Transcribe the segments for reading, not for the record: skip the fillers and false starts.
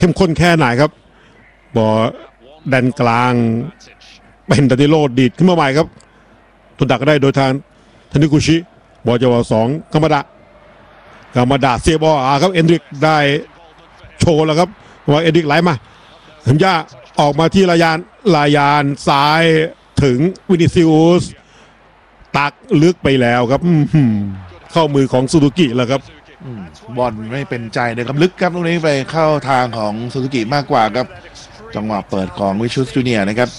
เข้มข้นแค่ไหนครับบอลแดนกลางเป็นดานิโลดีดขึ้นมาใหม่ครับตุนดักได้โดยทางธนิกุชิบอลจังหวะ2กามาดาเสียบอลครับเอนดริกได้โชว์แล้วครับว่าเอนดริกไหลมาถึงย่าออกมาที่ลายานซ้ายถึงวินิซิอุสตักลึกไปแล้วครับเข้ามือของซูซูกิแล้วครับบอลไม่เป็นใจเลยครับลึกครับตรงนี้ไปเข้าทางของซูซูกิมากกว่าครับจังหวะเปิดของวิชุสจูเนียร์นะครับ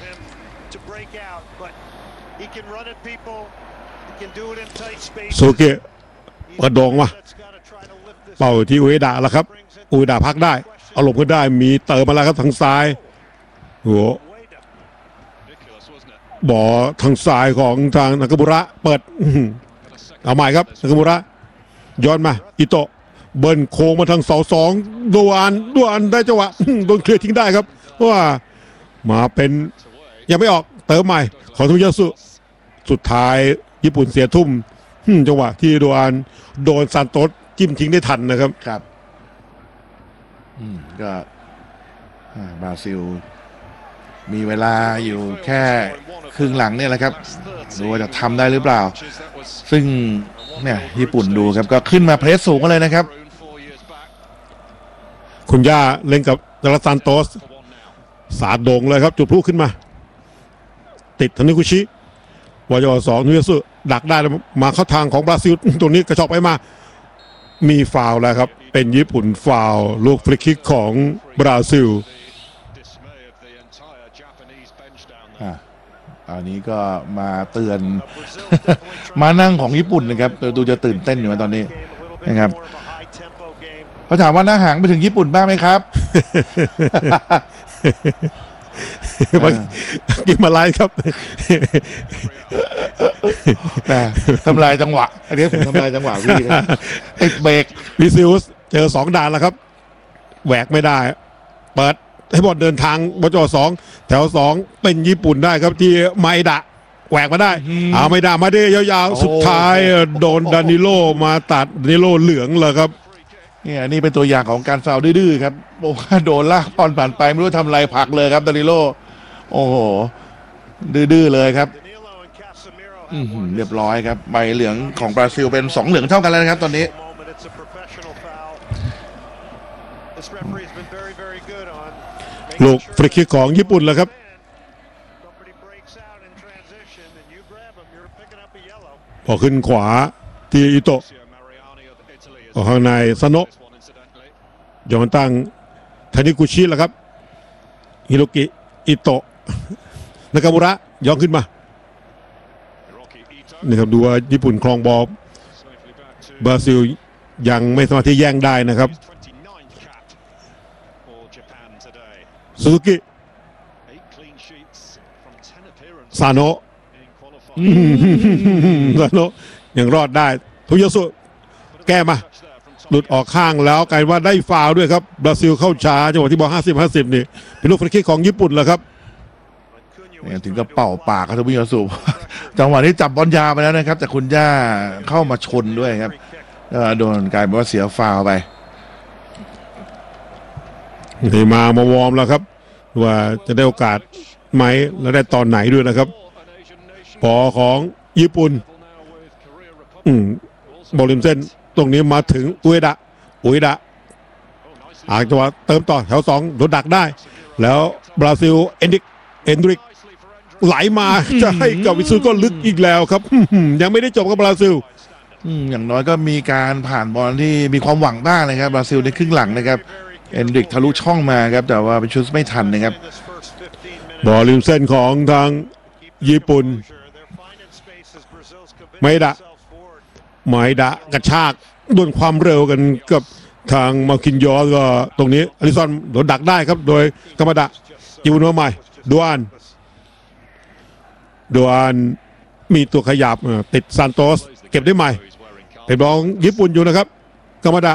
ซูซูกิเปิดโด่งมาเป่าที่อุเอดะแล้วครับอุเอดะพักได้เอาหลบก็ได้มีเติมมาแล้วครับทางซ้ายหัวบอทางซ้ายของทางนากามุระเปิดเอาใหม่ครับนากามุระย้อนมาอิโตะเบิ้ลโค้งมาทางเสา2ดวนได้จังหวะโดนเคลียร์ทิ้งได้ครับเพราะว่ามาเป็นยังไม่ออกเติมใหม่ของทุยาสุสุดท้ายญี่ปุ่นเสียทุ่มจังหวะที่โดนซานโตสจิ้มทิ้งได้ทันนะครับครับก็บราซิลมีเวลาอยู่แค่ครึ่งหลังเนี่ยแหละครับดูว่าจะทำได้หรือเปล่าซึ่งเนี่ยญี่ปุ่นดูครับก็ขึ้นมาเพรสสูงกันเลยนะครับคุณย่าเล่นกับดาราซานโตสสาดโด่งเลยครับจุดพลุขึ้นมาติดธนิกุชิวอจ2นุยสุดักได้มาเข้าทางของบราซิลตรงนี้กระชอกไปมามีฟาวล์แล้วครับเป็นญี่ปุ่นฟาวล์ลูกฟรีคิกของบราซิลอันนี้ก็มาเตือน มานั่งของญี่ปุ่นนะครับดูจะตื่นเต้นอยู่ตอนนี้นะครับเขาถามว่าหน้าหางไปถึงญี่ปุ่นบ้างไหมครับกินมาไล่ครับทำลายจังหวะอันนี้ผมทำลายจังหวะพี่นะติดเบรกวิซิลส์เจอ2ด่านแล้วครับแหวกไม่ได้เปิดให้บอลเดินทางบอล2แถว2เป็นญี่ปุ่นได้ครับที่ไมดะแหวกมาได้ไม่ได้มาได้ยาวๆสุดท้ายโดนดานิโลมาตัดดานิโลเหลืองเลยครับนี่เป็นตัวอย่างของการฟาวล์ดื้อๆครับโอ้โดนลากบอลผ่านไปไม่รู้ทำอะไรผักเลยครับดานิโลโอ้โหดื้อๆเลยครับเรียบร้อยครับใบเหลืองของบราซิลเป็น2เหลืองเท่ากันแล้วนะครับตอนนี้ลูกฟรีคิกของญี่ปุ่นแล้วครับพอขึ้นขวาที่อิโตะออกข้างในซาโนะย้อนตั้งธนิกุชิแล้วครับฮิโรกิอิโตะนากามุระย้อนขึ้นมานี่ครับดูว่าญี่ปุ่นครองบอลบราซิลยังไม่สามารถที่แย่งได้นะครับซูซูกิซาโนะยังรอดได้ทุยสุแก้มาหลุดออกข้างแล้วกลายว่าได้ฟาวล์ด้วยครับบราซิลเข้าช้าจังหวะที่บอล50-50นี่เป็นลูกฟรีคิกของญี่ปุ่นแล้วครับถึงกับเป่าปากครับทุยสุจังหวะนี้จับบอลยาวไปแล้วนะครับแต่คุณย่าเข้ามาชนด้วยครับโดนกลายเป็นว่าเสียฟาวล์ไปนี่มาวอร์มแล้วครับว่าจะได้โอกาสไหมแล้วได้ตอนไหนด้วยนะครับพอของญี่ปุ่นบอลริมเส้นตรงนี้มาถึงอุเอดะจังหวะเติมต่อแถว2โดนดักได้แล้วบราซิลเอนดริกไหลมาจะให้กับวิซูก็ลึกอีกแล้วครับยังไม่ได้จบกับบราซิลอย่างน้อยก็มีการผ่านบอลที่มีความหวังบ้างนะครับบราซิลในครึ่งหลังนะครับเอนดริกทะลุช่องมาครับแต่ว่าเป็นชุดไม่ทันนะครับบอลริมเส้นของทางญี่ปุ่นไมดะกระชากโดนความเร็วกันกับทางมาคินยอสก็ตรงนี้อลิซอนโดนดักได้ครับโดยกามาดะจิวโนใหม่ดวนมีตัวขยับติดซานโตสเก็บได้ใหม่เป็นบอลญี่ปุ่นอยู่นะครับกามาดะ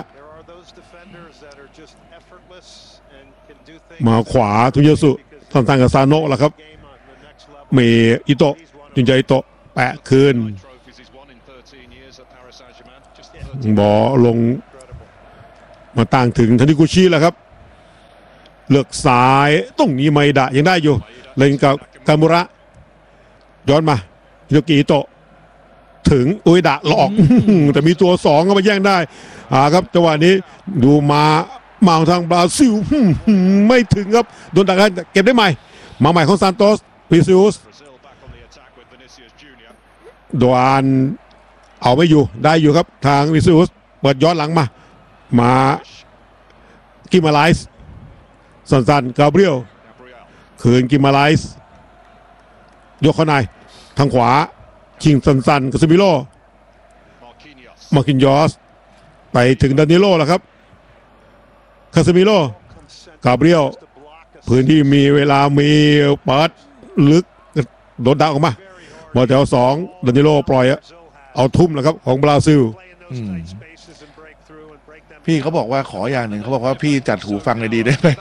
มาขวาทุยสุทำทางกับซาโนะแล้วครับมีอิโตะจุนใจอิโตะแปะคืนบอลลงมาตั้งถึงธนิกุชิแล้วครับเลือกซ้ายตรงนี้ไม่ได้ยังได้อยู่เล่นกับกามุระย้อนมาฮิโรกิอิโตะถึงอุยดะหลอก แต่มีตัว2ก็มาแย่งได้ครับจังหวะนี้ดูมาทางบราซิล ไม่ถึงครับโดนดักเก็บได้ใหม่มาใหม่ของซานโตสวิซิอุสโดนเอาไม่อยู่ได้อยู่ครับทางวิซิอุสเปิดย้อนหลังมากิมาไลส์สันกาเบรียลคืนกิมาไลส์ยกเข้าในทางขวาชิงสันกาซิมิโลมาคินยอสไปถึงดานิโลแล้วครับคาซิมิโลกาเบรียลพื้นที่มีเวลามีเปิดลึกโดนดักออกมาบอลแถว2ดานิโลปล่อยเอาทุ่มแล้วครับของบราซิลพี่เขาบอกว่าขออย่างหนึ่งเขาบอกว่าพี่จัดหูฟังเลยดีได้ไหม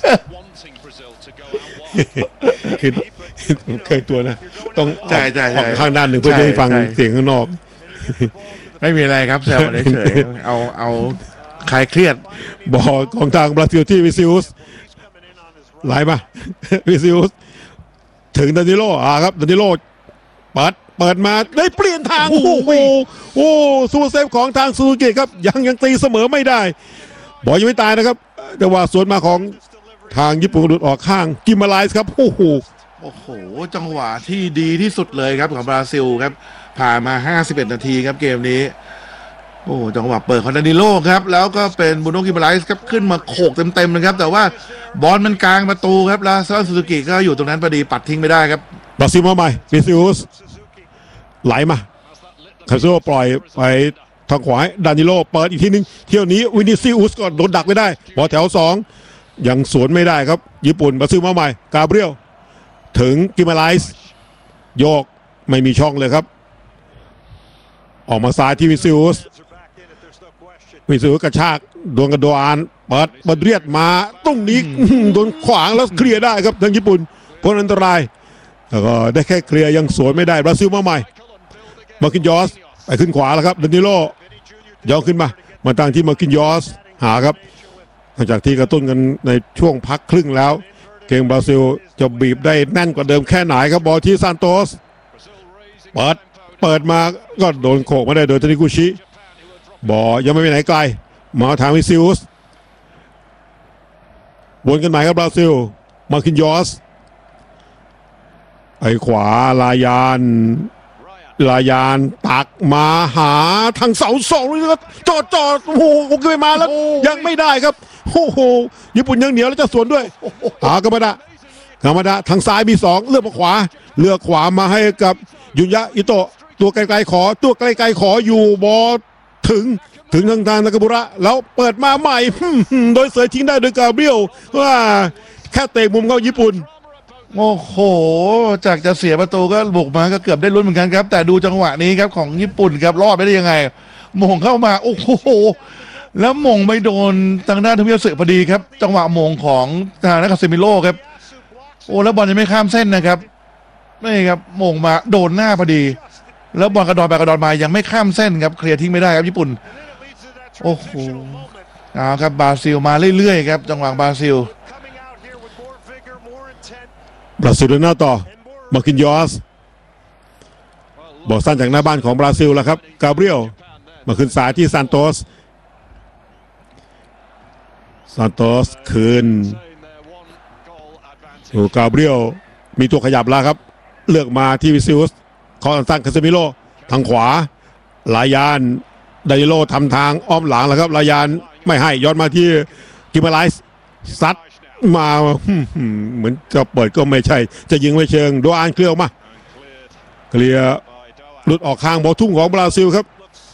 คือเคยตัวนะต้องใช่ข้างด้านหนึ่งเพื่อจะให้ฟังเสียงข้างนอกไม่มีอะไรครับแซวมาเฉยเอาคลายเครียดบอลของทางบราซิลที่วิซิอุสไหลมาวิซิอุสถึงดานิโลครับดานิโลเปิดมาได้เปลี่ยนทางโอ้ซูเปอร์เซฟของทางซูซูกิครับยังตีเสมอไม่ได้บอลยังไม่ตายนะครับแต่ว่าสวนมาของทางญี่ปุ่นหลุดออกข้างกิมาไลส์ครับโอ้โหจังหวะที่ดีที่สุดเลยครับของบราซิลครับผ่านมา51นาทีครับเกมนี้จังหวะเปิดของดานิโลครับแล้วก็เป็นบุโนกิมาไลส์ครับขึ้นมาโขกเต็มนะครับแต่ว่าบอลมันกลางประตูครับแล้วซูซูกิก็อยู่ตรงนั้นพอดีปัดทิ้งไม่ได้ครับบราซิลมาใหม่วิซิอุสไหลมาคาซิโลปล่อยไปทางขวาดานิโลเปิดอีกทีนึงเที่ยวนี้วินิซิอุสก็โดนดักไม่ได้บอลแถว2ยังสวนไม่ได้ครับญี่ปุ่นบราซิลมาใหม่กาเบรียลถึงกิมาไลส์โยกไม่มีช่องเลยครับออกมาซ้ายที่วิซิอุสกระชากดวงกระโดานเปิดเรียดมาตรงนี้โดนขวางแล้วเคลียร์ได้ครับทางญี่ปุ่นพ้นอันตรายแล้วก็ได้แค่เคลียร์ยังสวนไม่ได้บราซิลมาใหม่มาคินยอสไปขึ้นขวาแล้วครับดานิโลย้อนขึ้นมาตั้งที่มาคินยอสหาครับหลังจากที่กระตุ้นกันในช่วงพักครึ่งแล้วเกมบราซิลจะบีบได้แน่นกว่าเดิมแค่ไหนครับบอลที่ซานโตสเปิดมาก็โดนโขกมาได้โดยทานิกุชิบอลยังไม่ไปไหนไกลมาทางวิซิอุสวนกันใหม่ครับบราซิลมาคินยอสไอ้ขวาลายานตักมาหาทางเสา2เลยครับจอดโอ้โหเคยมาแล้วยังไม่ได้ครับโอ้โหญี่ปุ่นยังเหนียวแล้วจะสวนด้วยกามาดะทางซ้ายมี2เลือกขวามาให้กับยุนยะอิโตะตัวไกลๆขออยู่บอลถึงทางนากาบุระแล้วเปิดมาใหม่โดยเสยทิ้งได้โดยกาเบรียลว่าแค่เตะมุมเข้าญี่ปุ่นโอ้โหจากจะเสียประตูก็บุกมาก็เกือบได้ลุ้นเหมือนกันครับแต่ดูจังหวะนี้ครับของญี่ปุ่นครับรอดไปได้ยังไงมงเข้ามาโอ้โหแล้วมงไม่โดนทางด้านทมิยาสึพอดีครับจังหวะมงของทางนักคาซิมิโร่ครับแล้วบอลยังไม่ข้ามเส้นนะครับนี่ครับมงมาโดนหน้าพอดีแล้วบอลกระดอนไปกระดอนมายังไม่ข้ามเส้นครับเคลียร์ทิ้งไม่ได้ครับญี่ปุ่นโอ้โหครับบราซิลมาเรื่อยๆครับจังหวะบราซิลเดินหน้าต่อมาคินยอสบอลสั้นจากหน้าบ้านของบราซิลแล้วครับกาเบรียลมาขึ้นสายที่ซานโตสคืนกาเบรียลมีตัวขยับแล้วครับเลือกมาที่วิซิอุสคอสั้นคาเซมิโลทางขวาลายานดานิโลทำทางอ้อมหลังแล้วครับลายานไม่ให้ย้อนมาที่กิมาไลส์ซัดมาเหมือนจะเปิดก็ไม่ใช่จะยิงไม่เชิงโดอันเคลียร์มาเคลียร์หลุดออกข้างบอลทุ่มของบราซิลครับ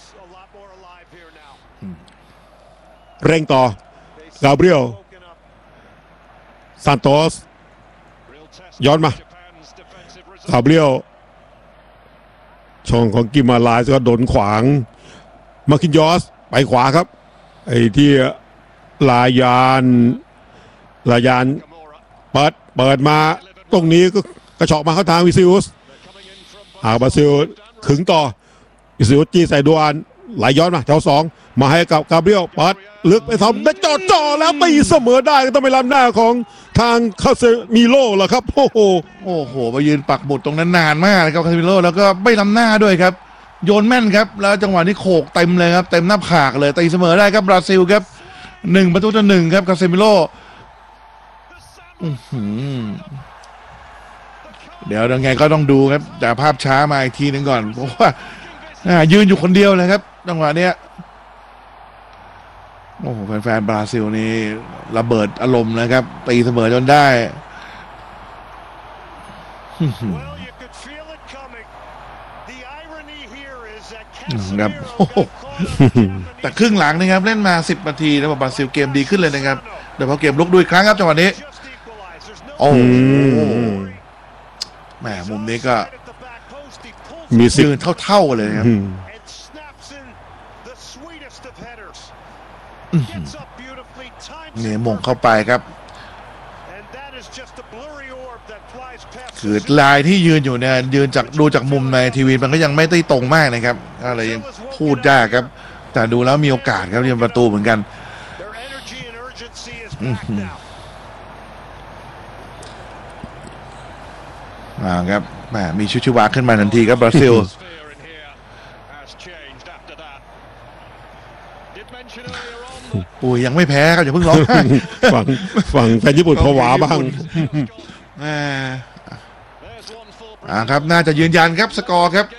เร่งต่อกาเบรียลซานโตสย้อนมากาเบรียลช่องของกิมาไลส์ก็โดนขวางมาคินยอสไปขวาครับไอ้ที่ลายานเปิดมาตรงนี้ก็กระชอกมาเข้าทางวิซิอุสบราซิลขึงต่อวิซิอุสจี้ใส่ดวนไหลย้อนมาแถวสองมาให้กับกาเบรียลเปิดลึกไปทำได้จ่อแล้วตีเสมอได้ก็ต้องไปล้ำหน้าของทางคาเซมิโร่ล่ะครับโอ้โหไปยืนปักหมุดตรงนั้นนานมากนะครับคาซิมิโร่แล้วก็ไม่ล้ำหน้าด้วยครับโยนแม่นครับแล้วจังหวะนี้โขกเต็มเลยครับเต็มหน้าผากเลยตีเสมอได้ครับบราซิลครับ1-1ครับคาซิมิโร่เดี๋ยวยังไงก็ต้องดูครับแต่ภาพช้ามาอีกทีนึงก่อนเพราะว่ายืนอยู่คนเดียวเลยครับจังหวะเนี้ยโอ้โหแฟนๆบราซิลนี่ระเบิดอารมณ์นะครับตีเสมอจนได้ครับแต่ครึ่งหลังนะครับเล่นมา10 นาทีแล้วบราซิลเกมดีขึ้นเลยนะครับโดยเฉพาะเกมลุกด้วยครั้งครับจังหวะนี้โอ้แหมมุมนี้ก็มียืนเท่าๆเลยครับเนี่ยมงเข้าไปครับคือลายที่ยืนอยู่เนี่ยยืนจากดูจากมุมในทีวีมันก็ยังไม่ได้ตรงมากนะครับอะไรยังพูดยากครับแต่ดูแล้วมีโอกาสครับยิงประตูเหมือนกันครับแหมมีชุวาขึ้นมาทันทีครับบราซิลอุ้ยยังไม่แพ้ครับอย่าเพิ่งร้องไห้ฝั่งแฟนญี่ปุ่นผวาบ้างครับน่าจะยืนยันครับสกอร์ครับ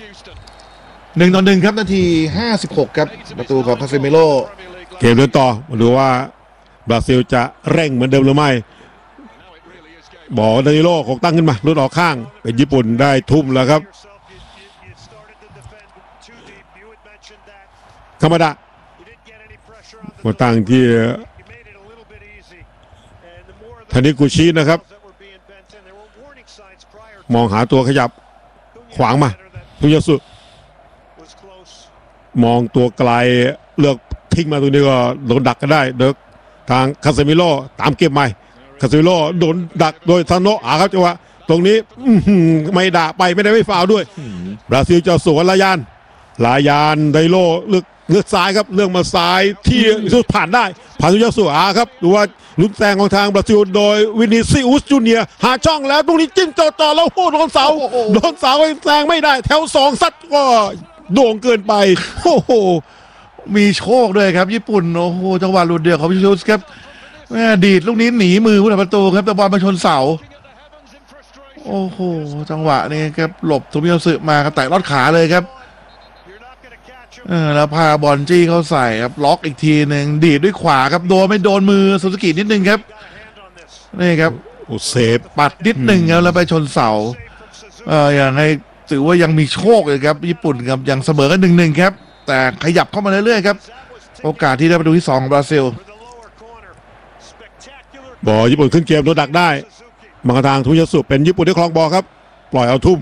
1-1ครับนาที56ครับประตูของคาเซมิโร่เกมเดินต่อมาดูว่าบราซิลจะเร่งเหมือนเดิมหรือไม่บอลดานิโลของตั้งขึ้นมาลุดออกข้างเป็นญี่ปุ่นได้ทุ่มแล้วครับคามาดะมาตั้งที่ทานิกุชินะครับมองหาตัวขยับขวางมาทุยาสุมองตัวไกลเลือกทิ้งมาตรงนี้ก็โดนดักก็ได้เด็กทางคาเซมิโร่ตามเก็บใหม่คาเซมิโร่โดนดักโดยซานโนะครับจังหวะตรงนี้ไม่ด่าไปไม่ได้ไม่ฟาวด้วยบราซิลจะสวนลายานไดโลเลือกซ้ายครับเรื่องมาซ้ายที่สุดผ่านได้ผ่านทุยาสุครับดูว่าลุ้นแซงของทางบราซิลโดยวินิซิอุสจูเนียร์หาช่องแล้วตรงนี้จิ้มจ่อแล้วโดนเสาแซงไม่ได้แถว2ซัดก็โด่งเกินไปโอ้โหมีโชคด้วยครับญี่ปุ่นโอ้โหจังหวะหลุดเดี่ยวของพิชูสครับดีดลูกนี้หนีมือผู้รักประตูครับแต่บอลมาชนเสาโอ้โหจังหวะนี้ครับหลบทุมิโยสึมาครับแตะลอดขาเลยครับแล้วพาบอลจี้เข้าใส่ครับล็อกอีกทีหนึ่งดีดด้วยขวาครับโดนไม่โดนมือซูซูกินิดนึงครับนี่ครับเซฟปัดนิดนึงแล้วไปชนเสาอย่างให้ถือว่ายังมีโชคเลยครับญี่ปุ่นครับยังเสมอกัน1-1ครับแต่ขยับเข้ามาเรื่อยๆครับโอกาสที่ได้ประตูที่2ของบราซิลบอลญี่ปุ่นขึ้นเกมโดนดักได้มาทางทุยาสุเป็นญี่ปุ่นที่ครองบอลครับปล่อยเอาทุ่ม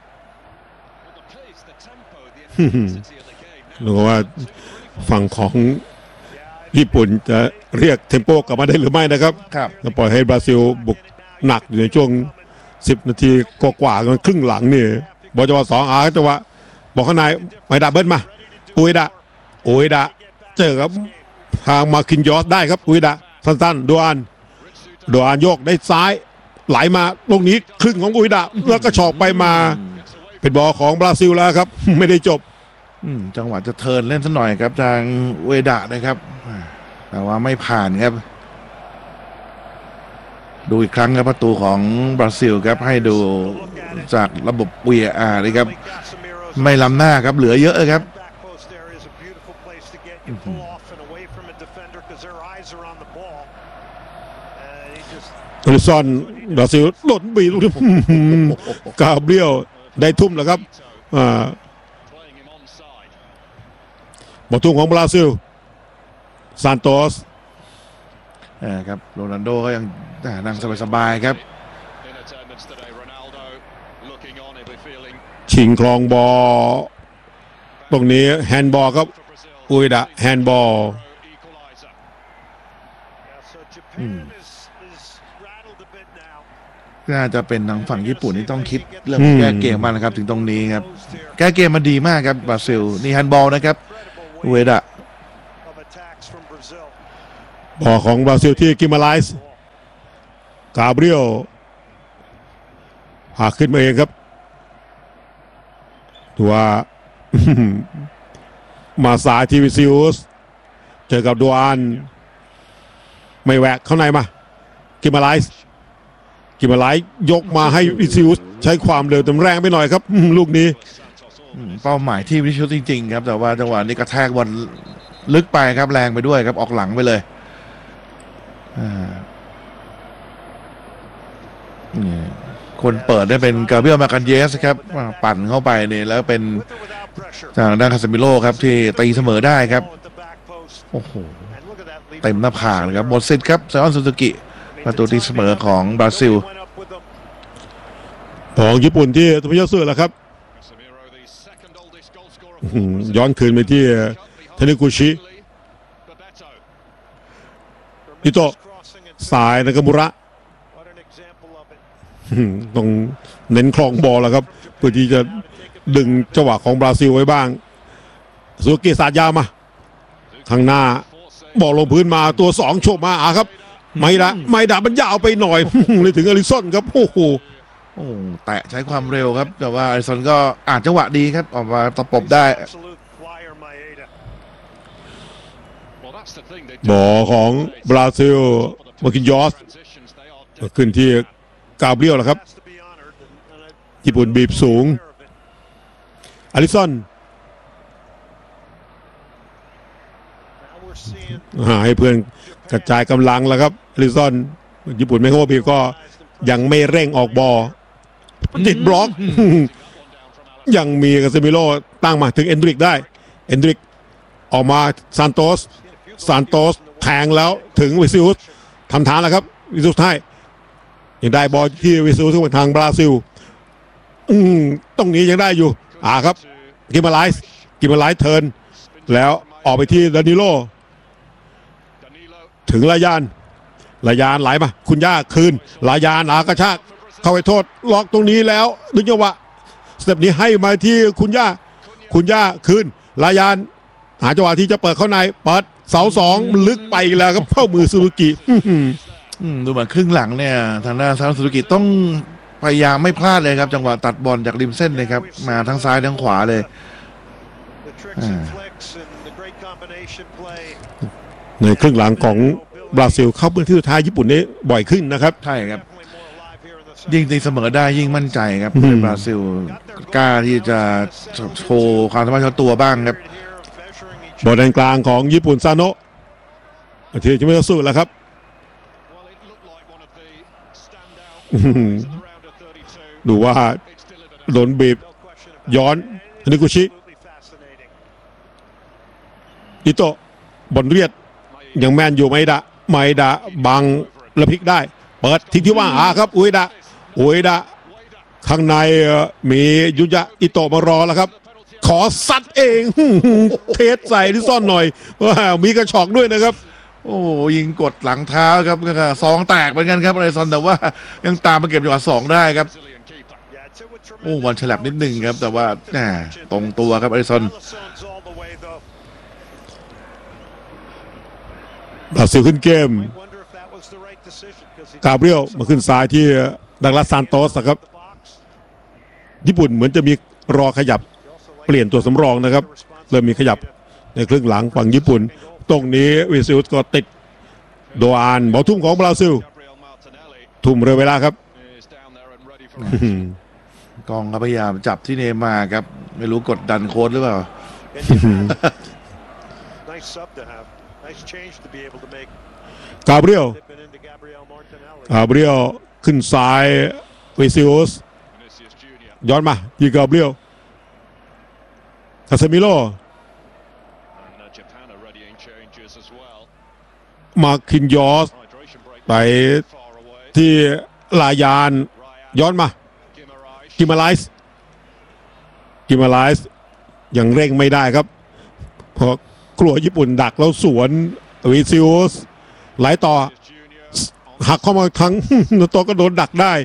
หรือว่าฝั่งของญี่ปุ่นจะเรียกเทมโปกลับมาได้หรือไม่นะครับแล้วปล่อยให้บราซิลบุกหนักอยู่ในช่วง10 นาทีกว่าๆครึ่งหลังนี่บอลจังหวะ2จังหวะบอกข้างในไม่ดับเบิ้ลมาอุยดะเจอครับทางมาคินยอสได้ครับอุยดะสั้นๆดวนโยกได้ซ้ายไหลมาตรงนี้ครึ่งของอุยดะแล้วก็ฉอกไปมาเป็นบอลของบราซิลแล้วครับไม่ได้จบจังหวะจะเทิร์นเล่นสักหน่อยครับทางอุยดะนะครับแต่ว่าไม่ผ่านครับดูอีกครั้งครับประตูของบราซิลครับให้ดูจากระบบ VAR เลยครับไม่ล้ำหน้าครับเหลือเยอะเลยครับอลิซอนบราซิลหล่นบีลูกที่กาเบรียลได้ทุ่มแล้วครับบอลทุ่มของบราซิลซานโตสครับโรนัลโดก็ยังนั่งสบายๆครับชิงครองบอลตรงนี้แฮนด์บอลครับอุยดะแฮนด์บอลน่าจะเป็นทางฝั่งญี่ปุ่นที่ต้องคิดเรื่องแก้เกมมานะครับถึงตรงนี้ครับแก้เกมมาดีมากครับบราซิลนี่แฮนด์บอลนะครับอุเอดะบอลของบราซิลที่กิมาไลส์กาเบรียลพาขึ้นมาเองครับตัว มาสายทีวิซิอุสเจอกับดูอานไม่แหวกเข้าในมากิมาไลส์ยกมาให้วิซิอุสใช้ความเร็วเต็มแรงไปหน่อยครับ ลูกนี้เป้าหมายที่วิชิตจริงๆครับแต่ว่าจังหวะนี้กระแทกบอลลึกไปครับแรงไปด้วยครับออกหลังไปเลยคนเปิดได้เป็นกาเบรียลมากันเยสครับปั่นเข้าไปเนี่ยแล้วเป็นทางด้านคาเซมิโร่ครับที่ตีเสมอได้ครับโอ้โหเต็มหน้าผากเลยครับหมดสิทธิ์ครับไซออนซูซูกิประตูตีเสมอของบราซิลของญี่ปุ่นที่ทำยอดสุดแล้วครับย้อนคืนไปที่เทนิกุชิอิโตะสายนากามุระต้องเน้นคลองบอลแล้วครับเพื่อที่จะดึงจังหวะของบราซิลไว้บ้างซูกิสาดยามาข้างหน้าบอลลงพื้นมาตัวสองโฉบมาครับไม่ดามันยาวไปหน่อย เลยถึงอลิสันครับโอ้โหแตะใช้ความเร็วครับแต่ว่าอลิสันก็อ่านจังหวะดีครับออกมาตะปบได้บอลของบราซิลมาคินยอสขึ้นที่กาเบรียลแล้วครับญี่ปุ่นบีบสูงอลิสันให้เพื่อนกระจายกำลังแล้วครับอลิสันญี่ปุ่นไม่เข้าบีบก็ยังไม่เร่งออกบอลติดบล็อก ยังมีคาเซมิโร่ตั้งมาถึงเอนดริกได้เอนดริกออกมาซานโตสแทงแล้วถึงวิซิอุสทำฐานแล้วครับวิซิอุสให้ยังได้บอลที่วิซิอุสทางบราซิลตรงนี้ยังได้อยู่ครับกิมาไลส์เทิร์นแล้วออกไปที่ดานิโลถึงลายานไหลมาคุณย่าคืนลายานกระชากเข้าไปโทษล็อกตรงนี้แล้วดึงจังหวะสเต็ปนี้ให้มาที่คุณย่าคืนลายานหาจังหวะที่จะเปิดเข้าในเปิดเสาสองลึกไปแล้วครับเข้ามือซูซูกิดูเหมือนครึ่งหลังเนี่ยทางด้านซานซูซูกิต้องพยายามไม่พลาดเลยครับจังหวะตัดบอลจากริมเส้นเลยครับมาทั้งซ้ายทั้งขวาเลยในครึ่งหลังของบราซิลเข้าพื้นที่สุดท้ายญี่ปุ่นนี้บ่อยขึ้นนะครับใช่ครับยิ่งตีเสมอได้ยิ่งมั่นใจครับในบราซิลกล้าที่จะโชว์ความสามารถเฉพาะตัวบ้างครับบอลแดนกลางของญี่ปุ่นซาโนะที่จะไม่สู้แล้วครับดูว่าโดนบีบย้อนนิกุชิอิโตะบอลเรียดยังแม่นอยู่ไม่ดะบังระพลิกได้เปิดทิ้งที่ว่างครับอุยดะข้างในมียุยะอิโตะมารอแล้วครับขอซัดเองเทสใส่ที่ซ่อนหน่อยว่ามีกระชอกด้วยนะครับยิงกดหลังเท้าครับซองแตกเหมือนกันครับอลิสันแต่ว่ายังตามมาเก็บจังหวะสองได้ครับบอลฉลับนิดนึงครับแต่ว่าตรงตัวครับอลิสันบราซิลขึ้นเกมกาเบรียลมาขึ้นซ้ายที่ดังลัสซานโตสครับญี่ปุ่นเหมือนจะมีรอขยับเปลี่ยนตัวสำรองนะครับเริ่มมีขยับในครึ่งหลังฝั่งญี่ปุ่นตรงนี้วิซิอุสก็ติดโดอานบอลทุ่มของบราซิลทุ่มเร็วเวลาครับกองพยายามจับที่เนม่าครับไม่รู้กดดันโค้ชหรือเปล่ากาเบรียลขึ้นซ้ายวิซิอุสย้อนมาที่กาเบรียลคาเซมิโร่มาคินยอสไปที่ลายานย้อนมากิมาไลส์ยังเร่งไม่ได้ครับเพราะกลัวญี่ปุ่นดักแล้วสวนวิซิอุสไหลต่อหักเข้ามาทั้งตัวก็โดนดักได้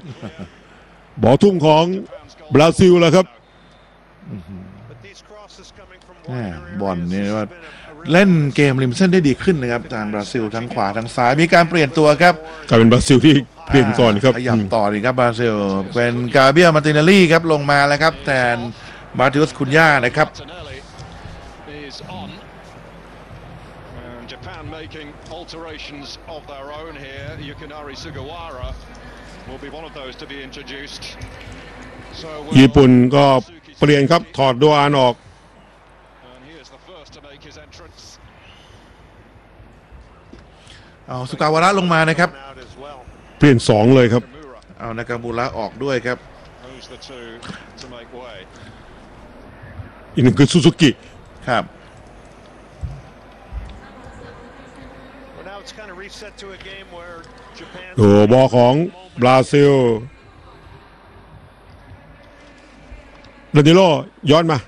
บอลทุ่มของบราซิลแล้วครับบอลนี่ว่าเล่นเกมริมเส้นได้ดีขึ้นนะครับทางบราซิลทั้งขวาทั้งซ้ายมีการเปลี่ยนตัวครับกลายเป็นบราซิลที่เปลี่ยนก่อนครับขยับต่อดีครับบราซิลเป็นกาเบียลมาติเนลลี่ครับลงมาแล้วครับแทนมาติอุสคุนย่านะครับ Japan making alterations of their own here. Yukinari Sugawara will be one of those to be introduced. ญี่ปุ่นก็เปลี่ยนครับถอดโดอานออก And he is the first to make his entrance. เอาสุกาวาระลงมานะครับเปลี่ยน2เลยครับเอานากามูระออกด้วยครับ Who's the two to make way? อีกหนึ่งคือซูซูกิครับโอ้บอลของบราซิลดานิโลย้อนมา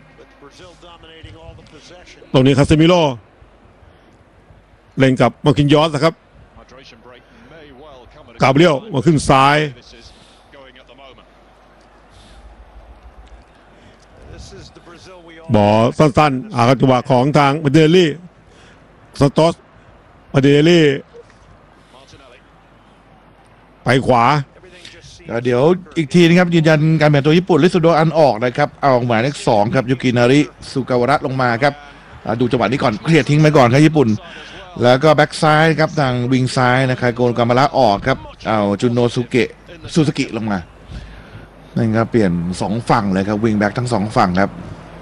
ตรงนี้คาเซมิโลเล่นกับมาคินยอสนะครับ Hydration break may well come at a กาเบรียลมาขึ้นซ้าย This is going at the moment. บอลสั้นๆอาจังหวะของทางมาเดลลี่สตอสมาเดลลี่ Martinelli. ไปขวาเดี๋ยวอีกทีนะครับยืนยันการเปลี่ยนตัวญี่ปุ่นลิซูโดอันออกนะครับเอาหมายเลข2ครับยูกินาริสุกาวาระลงมาครับดูจังหวะนี้ก่อนเคลียร์ทิ้งไปก่อนครับญี่ปุ่นแล้วก็แบ็กซ้ายครับทางวิงซ้ายนะครับโกนกามาระออกครับเอาจุนโนซูเกะซูซูกิลงมานั่นก็เปลี่ยน2ฝั่งเลยครับวิงแบ็กทั้ง2ฝั่งครับ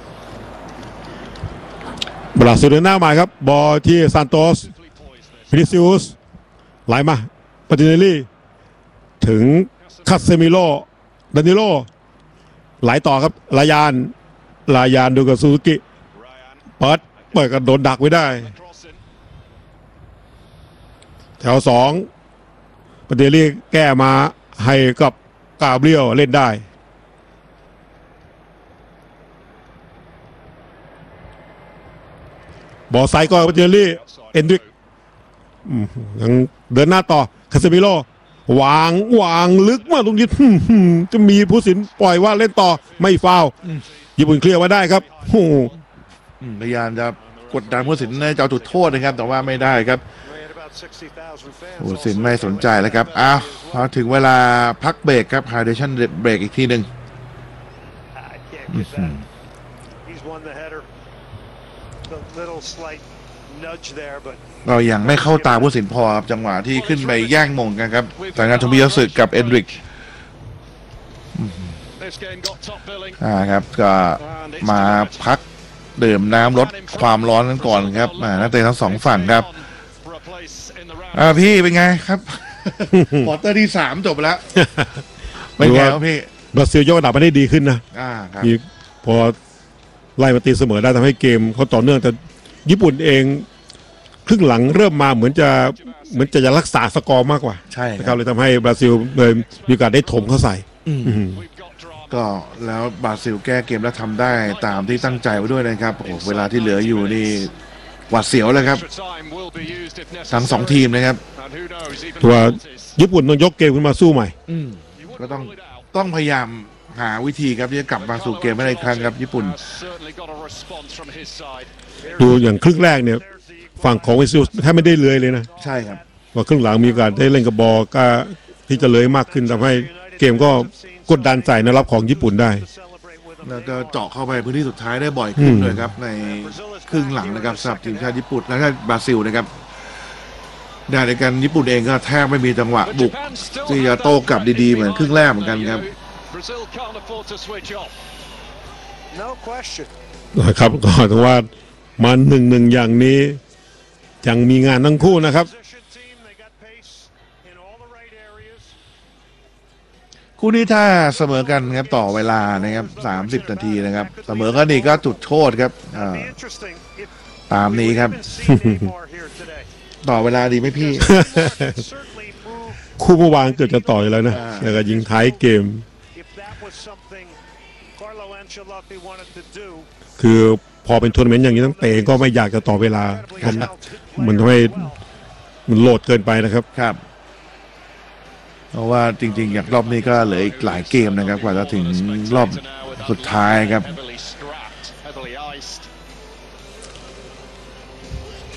บราซิลเดินหน้ามาครับบอลที่ซานโตสวินิซิอุสไหลมาปาติเนลลี่ถึงคาเซมิโลดานิโลไหลต่อครับลายานดูกับซูซูกิ Ryan เปิดกันโดนดักไว้ได้ crossing. แถว2ปาติเนลลี่แก้มาให้กับกาเบรียลเล่นได้บอลไซด์ก็ปาติเนลลี่เอนดริกยังเดินหน้าต่อคาเซมิโลวางลึกมากตรงนี้จะมีผู้สินปล่อยว่าเล่นต่อไม่ฟาวล์ญี่ปุ่นเคลียร์มาได้ครับโอ้โหพยายามจะกดดันผู้สินในเจ้าจุดโทษนะครับแต่ว่าไม่ได้ครับผู้สินไม่สนใจแล้วครับอ้าวพอถึงเวลาพักเบรกครับ hydration break อีกทีหนึ่งเรายังไม่เข้าตาผู้สินพอครับจังหวะที่ขึ้นไปแย่งมงกันครับจากงานชมพิยสึกกับเอนดริก This game got top billing. ครับก็มาพักดื่มน้ำลดความร้อนกันก่อนครับนักเตะทั้ง2ฝั่งครับ For a place in the round. พี่เป็นไงครับควอเตอร์ที่3จบแล้วเป็นไงครับพี่บราซิลยกระดับมาได้ดีขึ้นนะครับ มีพอไล่มาตีเสมอได้ทำให้เกมเขาต่อเนื่องแต่ญี่ปุ่นเองครึ่งหลังเริ่มมาเหมือนจะรักษาสกอร์มากกว่าใช่นะคครัรับบเลยทำให้บราซิลเลยมีโอกาสได้ถมเข้าใส่ We've got drama. ก็แล้วบราซิลแก้เกมแล้วทำได้ตามที่ตั้งใจไว้ด้วยนะครับโอ้เวลาที่เหลืออยู่นี่หวาดเสียวเลยครับ Extra time will be used if ทั้ง necessary. 2ทีมนะครับ And who knows, even ตัว penalties. ญี่ปุ่นต้องยกเกมขึ้นมาสู้ใหม่ You ก็ wouldn't ต้อง rule it out. ต้องพยายามหาวิธีครับที่จะกลับมาสู่เกมให้ได้อีกครั้งครับญี่ปุ่น Has certainly got a response from his side. ดูอย่างครึ่งแรกเนี่ยฝั่งของบราซิลแทบไม่ได้เลื้อยเลยนะใช่ครับว่าครึ่งหลังมีโอกาสได้เล่นกับบอลก็ที่จะเลื้อยมากขึ้นทำให้เกมก็กดดันใส่แนวรับของญี่ปุ่นได้แล้วก็เจาะเข้าไปพื้นที่สุดท้ายได้บ่อยขึ้นเลยครับในครึ่งหลังนะครับสำหรับทีมชาติญี่ปุ่นและก็บราซิลนะครับได้ในการญี่ปุ่นเองก็แทบไม่มีจังหวะ But บุก Japan still ที่ have จะ that โต้กลับ threat ดีๆ in เหมือนครึ่งแรกเหมือนกันครับ Brazil can't afford to switch off. No question. นะครับก็ถือว่ามา1-1อย่างนี้ยังมีงานทั้งคู่นะครับ Position team, they got pace in all the right areas. คู่นี้ถ้าเสมอกันครับต่อเวลานะครับ30 นาทีนะครับเสมอกันอีกก็จุดโทษครับ Be interesting if ตามนี้ครับ we haven't seen Neymar here today. ต่อเวลาดีไหมพี่ Certainly move คู่เมื่อวานเกือบจะต่ออยู่แล้วนะแล้วก็ยิงท้ายเกม if that was something Carlo Ancelotti wanted to do. คือพอเป็นทัวร์นาเมนต์อย่างนี้ตั้งเตะก็ไม่อยากจะต่อเวลามันทำให้มันโหลดเกินไปนะครับครับเพราะว่าจริงๆอย่างรอบนี้ก็เหลืออีกหลายเกมนะครับกว่าจะถึงรอบสุดท้ายครับ Heavily strapped, heavily iced.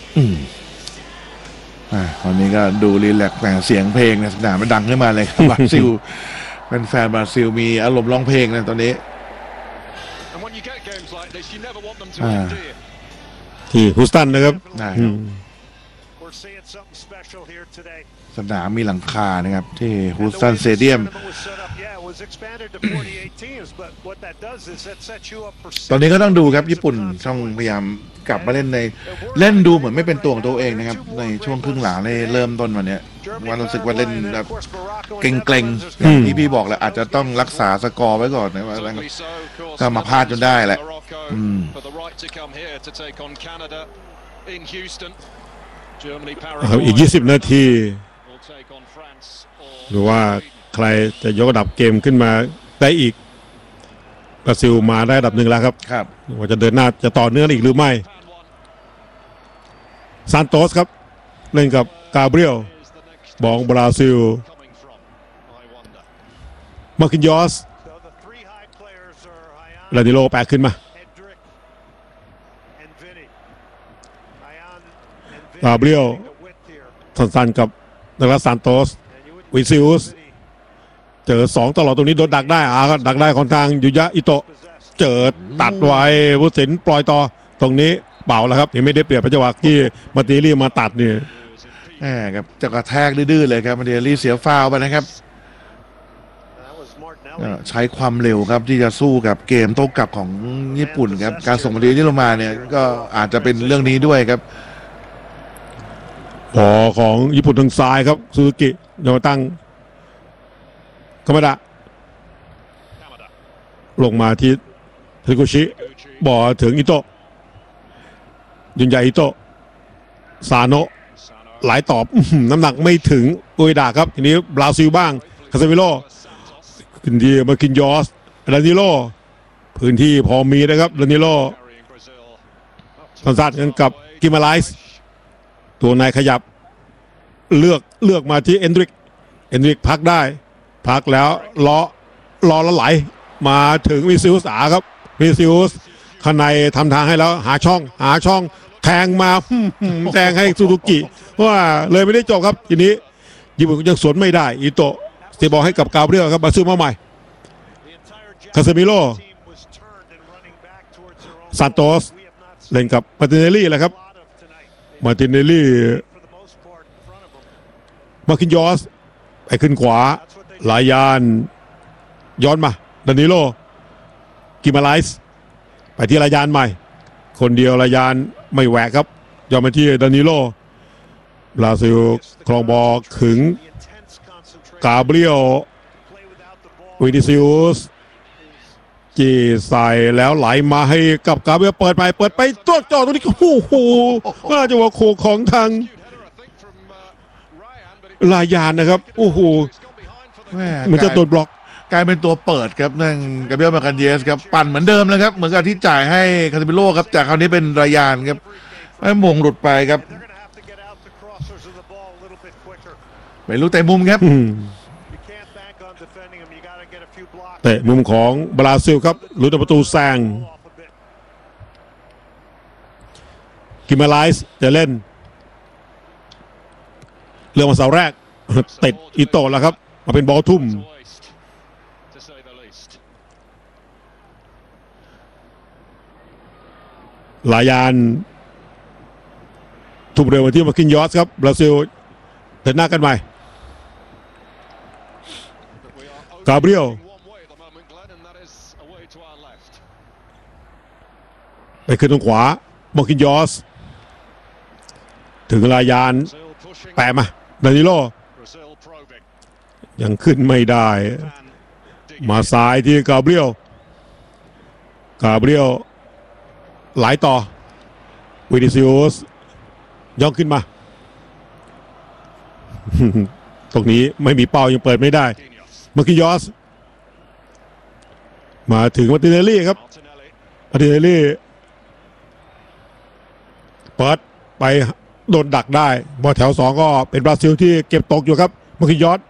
วันนี้ก็ดูรีแลกซ์แต่เสียงเพลงในสนามมันดังขึ้นมาเลยครับบราซิลเป็นแฟนบราซิลมีอารมณ์ร้องเพลงนะตอนนี้ And when you get games like this, you never want them to end, do you? ที่ฮูสตันนะครับได้คอืรับม We're seeing something special here today. สนามมีหลังคานะครับที่ฮูสตันสเตเดียม Yeah, it was expanded to 48 teams, but what that does is that sets you up for ตอนนี้ก็ต้องดูครับญี่ปุ่นต้องพยายามกลับมาเล่นเล่นดูเหมือนไม่เป็นตัวของตัวเองนะครับในช่วงครึ่งหลังในเริ่มต้นวันนี้ว่ารู้สึกว่าเล่นแบบเกรงๆอย่างที่พี่บอกแหละอาจจะต้องรักษาสกอร์ไว้ก่อนนะว่า Certainly so, of course. ก็มาพลาดจนได้แหละ Morocco for the right to come here to take on Canada in Houston. Germany ครับอีก Paraguay 20 นาที will take on France or หรือว่าใครจะยกระดับเกมขึ้นมาได้อีกบราซิลมาได้ระดับหนึ่งแล้วครับครับว่าจะเดินหน้าจะต่อเนื่องอีกหรือไม่ ซานโตสครับ เล่นกับกาเบรียล is the next บองบราซิล coming from, I wonder. มาร์คินยอส So the three high players are ลา Ayan, ดิโลแปะขึ้นมา Hendrick, and Vinny. Ayan and Vinny Gabriel. getting the width here. สั้นๆกับนักรักซานโตส And you would Vinicius. Vinny เจอ2ตลอดตรงนี้โดนดักได้ก็ดักได้ของทางยูยะอิโตะ possessed. เจอตัดไว้ผู้สินปล่อยต่อตรงนี้เปล่าแล้วครับยังไม่ได้เปรียบจังหวะที่มาตีรี่มาตัดนี่แหมครับจะกระแทกดื้อๆเลยครับมาเดลี่เสียฟาวล์ไปนะครับ That was ก็ Martinelli. ใช้ความเร็วครับที่จะสู้กับเกมโต้กลับของญี่ปุ่นครับการส่งมาเดลี่ลงมาเนี่ยก็อาจจะเป็นเรื่องนี้ด้วยครับพอของญี่ปุ่นทางซ้ายครับซูซูกิโยมาตั้งคามาดะ Kamada. ลงมาที่เทกุชิ Gucci. บอลถึงอิโตะยุนยาอิโตะซาโนะ Sano. หลายตอบน้ำหนักไม่ถึงอุยดาครับทีนี้บราซิลบ้างคาเซมิโล Santos ขึ้นที่มาคินยอสดานิโลพื้นที่พอมีนะครับดานิโล carrying Brazil. Up to สั้นๆกันกับกิมาไลส์ตัวนายขยับเลือกมาที่เอนดริกพักได้พักแล้วล้อแล้วไหลมาถึงวิซิอุสครับวิซิอุสข้างในทำทางให้แล้วหาช่องแทงมาแทงให้ซูซูกิว่าเลยไม่ได้จบครับทีนี้ญี่ปุ่นยังสวนไม่ได้อิโตะเสียบอลให้กับกาเบรียลครับบราซิลมาใหม่ The entire Casemiro. Japanese team was turned and running back towards their own Santos. goal. We have not seen เล่นกับมาร์ติเนลลี่แหละครับ a lot of tonight. มาร์ติเนลลี่ For the most part, in front of them. มาร์คินยอสไปขึ้นขวา That's what they ลายานย้อนมาดานิโลกิมาไลส์ไปที่ลายานใหม่ คนเดียวลายานไม่แหวกครับย้อนมาที่ดานิโลบราซิลครองบอลขึง The intense concentration. กาเบรียล Play without the ball วินิซิอุส is จีใส่แล้วไหลมาให้กับกาเบรียลเปิดไปตัวจ่อตรงนี้โอ้โหน่าจะว่าโคของทาง cute header, I think, from Ryan, but it ลายานนะครับโอ้โห has gone behind for the แม่เหมือนจะโดนบล็อกกลายเป็นตัวเปิดครับนั่งกาเบรียลมาคันเยสครับปั่นเหมือนเดิมเลยครับเหมือนกับที่จ่ายให้คาเซมิโลครับจากคราวนี้เป็นรายานครับไม่มงหลุดไปครับ they're going to have to get out the crossers of the ball a little bit quicker. ไม่รู้แต่มุมครับ You can't bank on defending them. You got to get a few blocks. เตะมุมของบราซิลครับลุ้นประตูแซง Ball off a bit. กิมาไลส์จะเล่นเรื่องมาเสาแรก ติดอิโตะแล้วครับ มาเป็นบอลทุ่ม to waste, to say the least. ลายานทุ่มเร็วมาที่มาคินยอสครับบราซิลเดินหน้ากันใหม่ But we are Gabriel. overtaking one way at the moment, Glenn, and that is away to our left. ไปขึ้นตรงขวามาคินยอส ถึงลายาน Brazil pushing, แปะมาดานิโล Brazil probing. ยังขึ้นไม่ได้ Van digging มา in. ซ้ายที่กาเบรียลไหลต่อวินิซิอุสย่องขึ้นมา ตรงนี้ไม่มีเป้ายังเปิดไม่ได้ Marquinhos. มาคิยอส มาถึงมาร์ติเนลลี่ครับ Martinelli. มาร์ติเนลลี่เปิดไปโดนดักได้บอลแถว2ก็เป็นบราซิลที่เก็บตกอยู่ครับมาคิยอส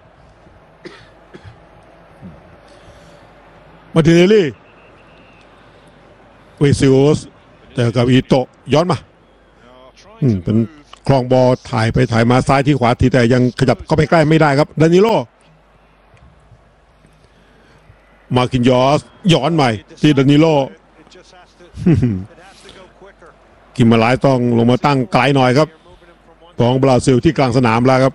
มาร์ติเนลลี่วิซิอุสเจอกับอิโตะย้อนมา Are trying เป็นคลองบอลถ่ายไปถ่ายมาซ้ายที่ขวาทีแต่ยังขยับเข้าไปใกล้ไม่ได้ครับดานิโลมาร์คินยอสย้อนใหม่ที่ดานิโล กิมมาไลส์ต้องลงมาตั้งไกลหน่อยครับของบราซิลที่กลางสนามแล้วครับ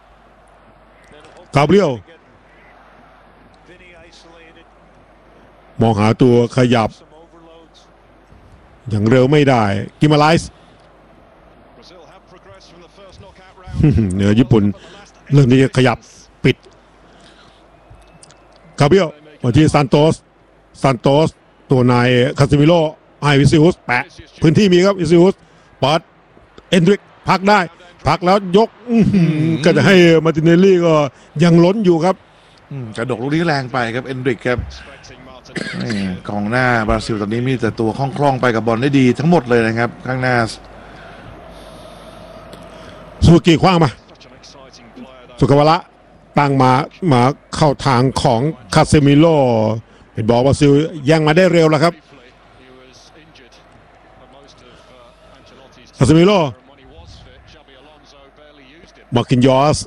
กาเบรียลมองหาตัวขยับอย่างเร็วไม่ได้กิมมาไลส์เหนือญี่ปุ่นเริ่มที่จะขยับปิดกาเบรียลมาที่ซานโตสตัวนายคาซิมิโลไอวิซิอุสแปะพื้นที่มีครับวิซิอุสเปิดเอนดริกพักได้พักแล้วยกก็จะให้มาร์ติเนลลี่ก็ยังล้นอยู่ครับกระดกลูกนี้แรงไปครับเอนดริกครับกองหน้าบราซิลตอนนี้มีแต่ตัวคล่องๆไปกับบอลได้ดีทั้งหมดเลยนะครับข้างหน้าสุกิคว้างมาสุกวระตั้งมาเข้าทางของคาเซมิโลเป็นบอลบราซิลแย่งมาได้เร็วแล้วครับคาเซมิโลมาร์คินยอส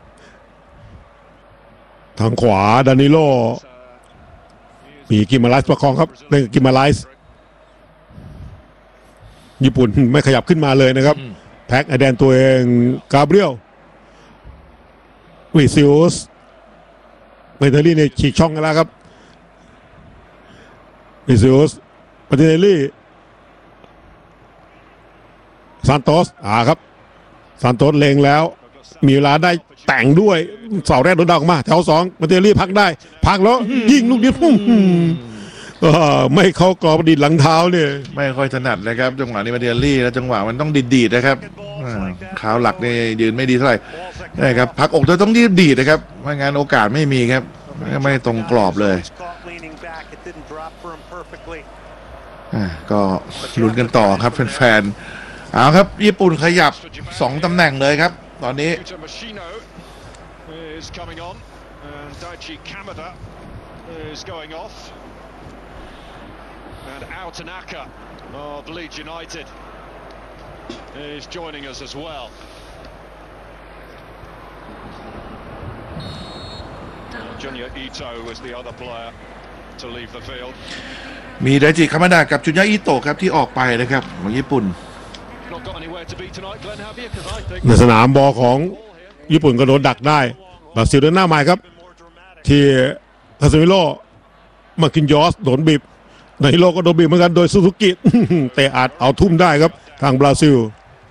ทางขวาดานิโลมีกิมมาไลส์ประคองครับเล่นกิมมาไลส์ญี่ปุ่นไม่ขยับขึ้นมาเลยนะครับแพ็กไอแดนตัวเองกาเบรียลวิซิอุสเมเทอรี่เนี่ยฉีกช่องกันแล้วครับวิซิอุสเมเทอรี่ซานโตสครับซานโตสเลงแล้วมีเวลาได้แต่งด้วยเสาแรกโดนดังมาแถว2มาเตอรี่พักได้พักแล้วยิงลูกนี้ไม่เข้ากรอบดิดหลังเท้าเนี่ยไม่ค่อยถนัดนะครับจังหวะนี้มาเตอรี่แล้วจังหวะมันต้องดีดนะครับขาหลักนี่ยืนไม่ดีเท่าไหร่นะครับพักอกต้องดีดนะครับไม่งั้นโอกาสไม่มีครับไม่ตรงกรอบเลยก็ลุ้นกันต่อครับแฟนๆเอาครับญี่ปุ่นขยับ2ตำแหน่งเลยครับตอนนี้มีไดจิคามาดะกับจุนยะอิโตะครับที่ออกไปนะครับของญี่ปุ่นในสนามบอลของญี่ปุ่นก็โดนดักได้บราซิลเดินหน้าใหม่ครับที่คาซิมิโลมาร์คินยอสโดนบีบในโลกก็โดนบีบเหมือนกันโดยซูซูกิแต่อาจเอาทุ่มได้ครับทางบราซิล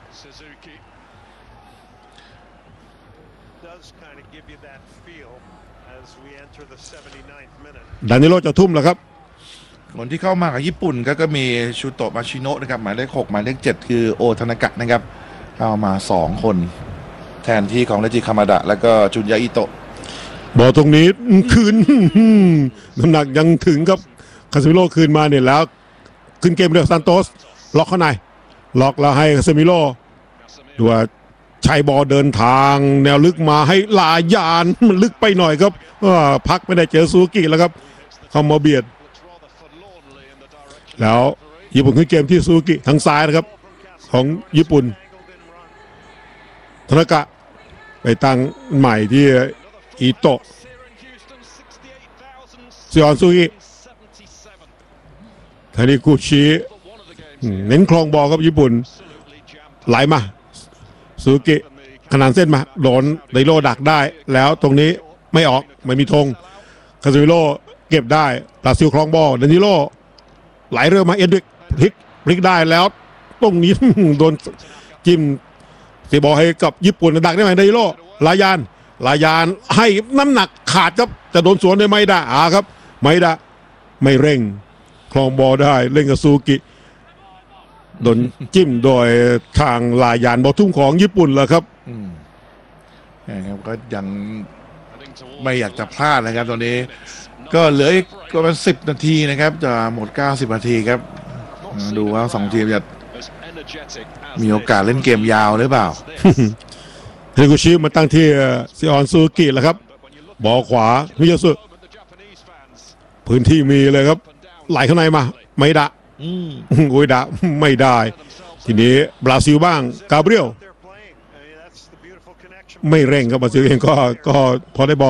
ดานิโลจะทุ่มแล้วครับคนที่เข้ามากับญี่ปุ่นก็มีชูโตะมาชิโนะนะครับหมายเลข6หมายเลข7คือโอทานากะนะครับเข้ามา2คนแทนที่ของเรจิคามาดะแล้วก็จุนยาอิโตะบอลตรงนี้คืนน้ำหนักยังถึงครับคาซิมิโลคืนมาเนี่ยแล้วขึ้นเกมเรียกซานโตสล็อกเข้าในล็อกแล้วให้คาซิมิโลดูว่าใช้บอลเดินทางแนวลึกมาให้ลายานมันลึกไปหน่อยครับพักไม่ได้เจอซูกิแล้วครับเข้ามาเบียดแล้วญี่ปุ่นขึ้นเกมที่ซูกิทางซ้ายนะครับของญี่ปุ่นธนากะไปตั้งใหม่ที่อิโตะซิออนซูกิทานิกุชิเน้นคลองบอลครับญี่ปุ่นไหลมาซูกิขนานเส้นมาโดนไดโลดักได้แล้วตรงนี้ไม่ออกไม่มีธงคาซิมิโลเก็บได้บราซิลคลองบอลดานิโลไหลเรือมาเอ็นดริกพลิกได้แล้วตรงนี้โดนจิ้มเสียบอลให้กับญี่ปุ่นดักได้ไหมไดโลลายานให้น้ำหนักขาดครับจะโดนสวนได้ไม่ได้ครับไม่ได้ไม่เร่งคลองบอลได้เล่นกับซูกิโดนจิ้มโดยทางลายานบอลทุ่มของญี่ปุ่นแล้วครับนะครับก็ยังไม่อยากจะพลาดนะครับตอนนี้ก็เหลืออีกประมาณ10 นาทีนะครับจะหมด90 นาทีครับดูว่า2 ทีมจะมีโอกาสเล่นเกมยาวหรือเปล่าเฮกุชิมาตั้งที่ซิออนซูกิแล้วครับบอลขวามิยาสึพื้นที่มีเลยครับไหลข้างในมาไม่ได้อุยดะไม่ได้ทีนี้บราซิลบ้างกาเบรียล They're playing. I mean, that's the beautiful connection. ไม่เร่งครับบราซิลเองก็พอได้บอล